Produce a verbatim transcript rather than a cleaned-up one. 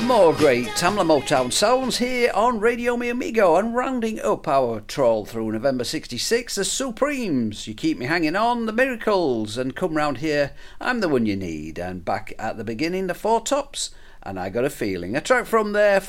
More great Tamla Motown sounds here on Radio Mi Amigo, and rounding up our trawl through November sixty-six, the Supremes, You Keep Me Hanging On, the Miracles, and Come Round Here, I'm the One You Need, and back at the beginning, the Four Tops, and I Got a Feeling, a track from their